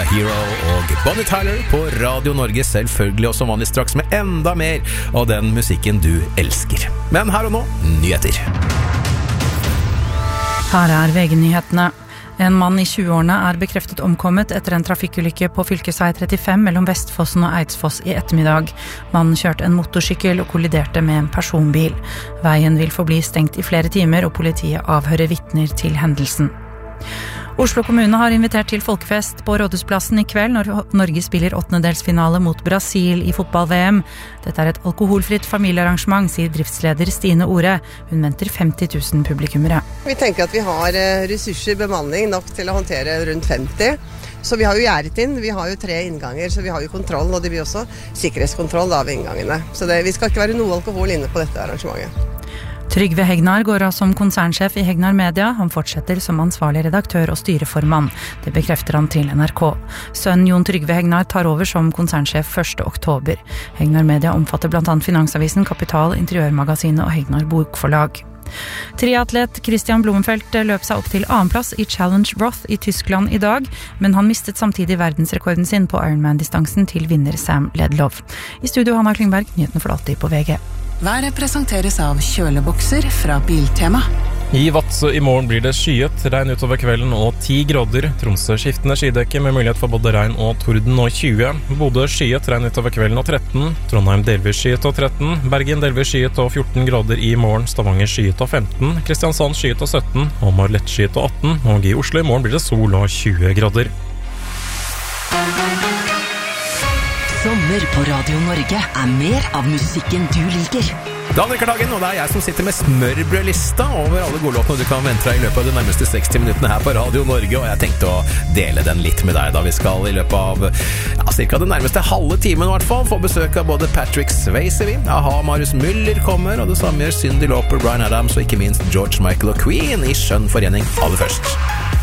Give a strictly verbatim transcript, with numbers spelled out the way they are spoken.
Hero og Bonnie Tyler på Radio Norge, selvfølgelig, og som vanlig straks med enda mer av den musikken du elsker. Men her og nå, nyheter. Her er V G-nyhetene. En mann i tjueårene er bekreftet omkommet etter en trafikkulykke på fylkesvei trettifem mellom Vestfossen og Eidsfoss i ettermiddag. Mannen kjørte en motorsykkel og kolliderte med en personbil. Veien vil forbli stengt i flere timer, og politiet avhører vitner til hendelsen. Oslo kommune har invitert til folkefest på Rådhusplassen i kveld når Norge spiller åttendedelsfinale mot Brasil i fotball-V M. Dette er et alkoholfritt familiearrangement, sier driftsleder Stine Ore. Hun venter femti tusen publikummere. Vi tenker at vi har ressurser, bemanning nok til å håndtere rundt femti. Så vi har jo gjerdet inn, vi har jo tre innganger, så vi har jo kontroll, og det blir også sikkerhetskontroll av inngangene. Så det, vi skal ikke være noe alkohol inne på dette arrangementet. Trygve Hegnar går av som konsernsjef i Hegnar Media. Han fortsetter som ansvarlig redaktør og styreformann. Det bekrefter han til N R K. Sønnen Jon Trygve Hegnar tar over som konsernsjef første oktober. Hegnar Media omfatter blant annet Finansavisen, Kapital, Interiørmagasinet og Hegnar Bokforlag. Triatlet Christian Blumenfeldt løp seg opp til annenplass i Challenge Roth i Tyskland i dag, men han mistet samtidig verdensrekorden sin på Ironman-distansen til vinner Sam Ledlov. I studio Hanna Klingberg, nyheten for alltid på V G. Været presenteres av kjølebokser fra Biltema. I Vadsø i morgen blir det skyet, regn utover kvelden og ti grader. Tromsø skiftende skydekke med mulighet for både regn og torden og tjue. Bodø skyet, regn utover kvelden og tretten. Trondheim delvis skyet og tretten. Bergen delvis skyet og fjorten grader i morgen. Stavanger skyet og femten. Kristiansand skyet og sytten. Hamar lett skyet og atten. Og i Oslo i morgen blir det sol og tjue grader. Sommer på Radio Norge er mer av musikken du liker. Daniel Kartagen, og det er jeg som sitter med smørbrødlista over alle godlåtene du kan vente deg i løpet av de nærmeste seksti minuttene her på Radio Norge, og jeg tenkte å dele den litt med deg da vi skal i løpet av ja, cirka den nærmeste halve timen i hvert fall få besøk av både Patrick Swayze, Aha, Marius Müller kommer, og det samme gjør Cyndi Lauper, Bryan Adams og ikke minst George Michael og Queen i skjønn forening. Aller først.